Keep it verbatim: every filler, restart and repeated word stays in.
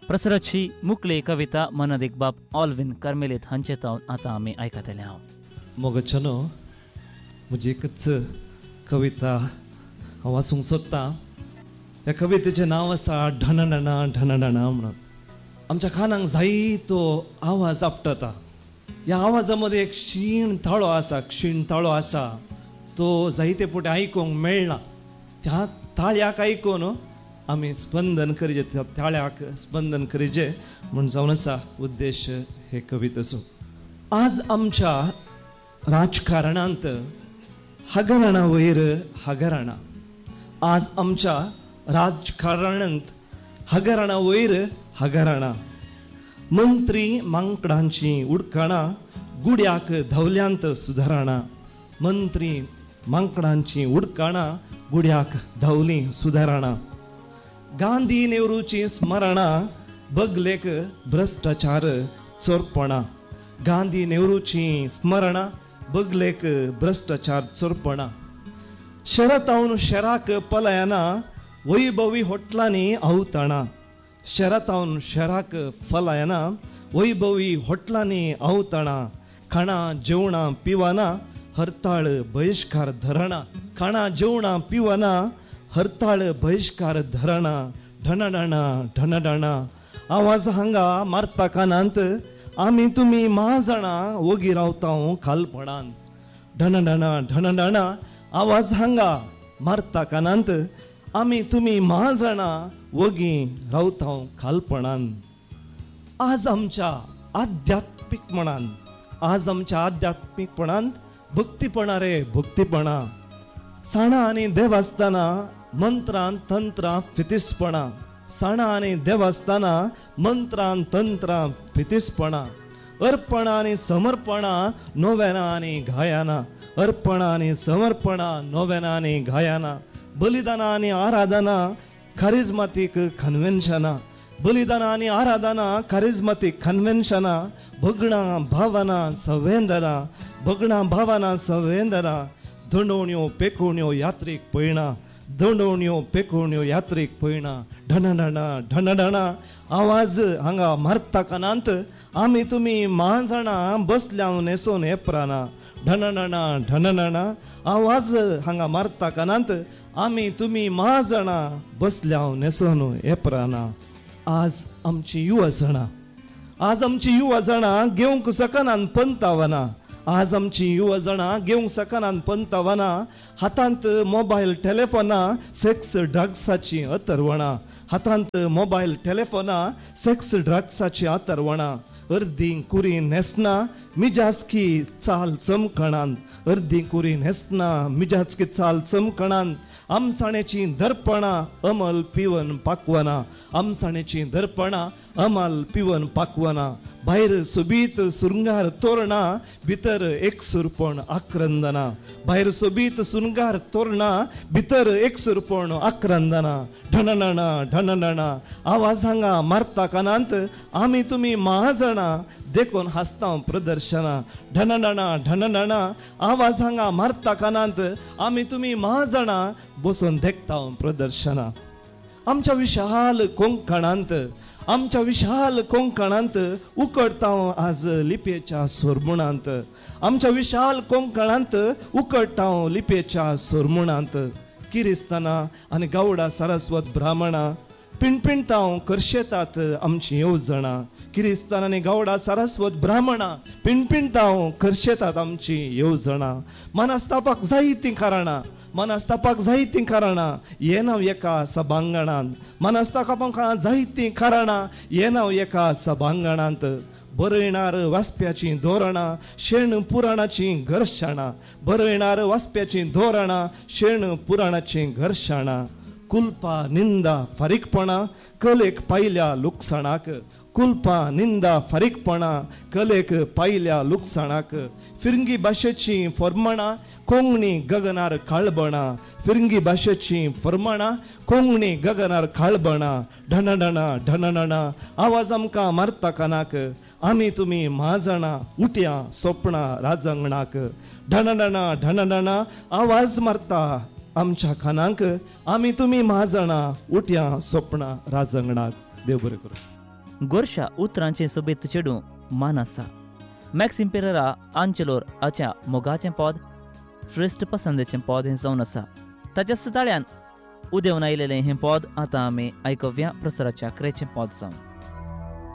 प्रसरची मुकली कविता मन दिग्बाप ऑलविन कर्मेलीत हांचे तावन आतां आमी आयकतले हांव. मोगचनो म्हजी एकच कविता हांव वाचूंक सोदतां. ह्या कवितेचें नांव आसा ढनढणा ढनढणा म्हणून. आमच्या कानाक जायतो आवाज आपटता. ह्या आवाजा मदीं एक क्षीण ताळो आसा क्षीण ताळो आसा तो जायते फावटी आयकूंक मेळना. त्या ताळ्याक आयकून आमी स्पंदन करीजे, त्या ताळ्याक स्पंदन करीजे म्हूण जावन आसा उद्देश हे कवितेचो. आज आमच्या राजकारणांत हगरणा वयर हगरणा. आज आमच्या राजकारणांत हगरणा वयर हगरणा. मंत्री मांकडांची उडकणां गुड्याक धवल्यांत सुदारणा. मंत्री मांकडांची उडकणां गुड्याक धवली सुदारणा. गांधी नेहरूची स्मरणा बगलेक भ्रष्टाचार चोरपणा. गांधी नेहरूची स्मरणा बगलेक भ्रष्टाचार चोरपणा. शरतावन शराक पलायना वैभवी होटलांनी आवताणा. शरतावन शराक फलायना वैभवी होटलांनी आवताणा. खाणा जेवणा पिवाना हरताळ बहिष्कार धरणा. खाणा जेवणा पिवाना हरताळ बहिष्कार धरणा. ढनढणा ढनढणा आवाज हांगा मारता कानांत आमी तुमी महाजणा वगी रावता खालपणान. ढनढणा ढनढणा आवाज हांगा मारता कानांत आमी तुमी महाजणा वगी रावता खालपणान. आज आमच्या आध्यात्मिकपणान आज आमच्या आध्यात्मिकपणांत भक्तीपणा रे भक्तीपणा. साणा आनी देवस्थाना मंत्रां तंत्रां फितिसपणा. साणा आनी देवस्थाना मंत्रां तंत्रां फितिसपणा. अर्पणा आनी समर्पणा नोवेना आनी गायना. अर्पणा आनी समर्पणा नोवेना आनी गायना. बलिदाना आनी आराधना खारिझमातीक कन्व्हेन्शना. बलिदाना आनी आराधना खारिझमातीक कन्व्हेन्शना. भगणा भावना संवेदना. भगणा भावना संवेदना. दंडोवण्यो पेकोवण्यो यात्रेक पळयना. दंडोवण्यो पेकोवण्यो यात्रेक पळयना. ढनढणा ढनढणा आवाज हांगा मारता कानांत आमी तुमी महाजणा बसल्या नेसोन येपराना. ढनढणा ढनढणा आवाज हांगा मारता कानांत आमी तुमी महाजणा बसल्या नेसोन येपराना. आज आमची युवा जणां आज आमची युवा जणां घेवंक सकनान पंतावना. आज आमची युवा जणां घेवंक सकनान पंतावना. हातांत मोबायल टेलिफोना सेक्स ड्रग्साची अतरवणां. हातांत मोबायल टेलिफोना सेक्स ड्रग्साची अतरवणां. अर्दी कुरी न्हेसना मिजाजकी चाल चमकणान. अर्दी कुरी न्हेसना मिजाजकी चाल चमकणान. आमसाणेची दर्पणा अमल पिवन पाकवना. आमसाणेची दर्पणा अमल पिवन पाकवना. भायर सोबीत सुरंगार तोरणा भितर एक सुरपण आक्रंदना. भायर सोबीत सुरंगार तोरणा भितर एक सुरपण आक्रंदना. ढनढणा ढनढणा आवाज हांगा मारता कानांत आमी तुमी महाजणा देखून हासता प्रदर्शना. ढनढणा ढनढणा आवाज हांगा मारता कानांत आमी तुमी महाजणा बसून देखता प्रदर्शना. आमच्या विशाल कोंकणांत आमच्या विशाल कोंकणांत उकडता आज लिपेच्या सोरमुणांत. आमच्या विशाल कोंकणांत उकडटा लिपेच्या सोरमुणांत. किरिस्ताना आनी गावडा सारस्वत ब्राह्मणा पिणपिणता करशेतात आमची येवजणा. किरिस्तान आनी गावडा सारस्वत ब्राह्मणा पिणपिणता करशेतात आमची येवजणा. मनस्तापाक जायतीं कारणां मनस्तापाक जायतीं कारणां येना एका सभांगणांत. मनस्तापाक जायतीं कारणां येना एका सभांगणांत. बरयणार वाचप्याची धोरणां शेण पुराणाची घर्शणां. बरयणार वाचप्याची धोरणां शेण पुराणाची घर्शणां. कुल्पा निंदा फारीकपणा कलेक पायल्या लुकसाणाक. कुल्पा निंदा फारीकपणा कलेक पायल्या लुकसाणाक. फिरंगी भाशेची फर्मणां कोंकणी गगनार काळबणा. फिरंगी भाशेची फर्मणां कोंकणी गगनार काळबणा. ढनढणा ढनढणा आवाज आमकां मारता कानाक आमी तुमी महाजणा उठया सोपणा राजंगणाक. ढनढणा ढनढणा आवाज मारता आमच्या कानांक आमी तुमी महाजणा उठया सोपणा राजंगणाक. देव बरें करूं. गोरशा उतरांचे सोबेत चेडू मान आसा. मॅक्स इम्पेररा आंचलोर हाच्या मोगाचें पद श्रेष्ठ पसंदेचें पद हें जावन आसा. ताच्या सुताळ्यान उदेवन आयलेलें हें पद आतां आमी आयकव्या प्रसाराच्या क्रेचें पद जावन.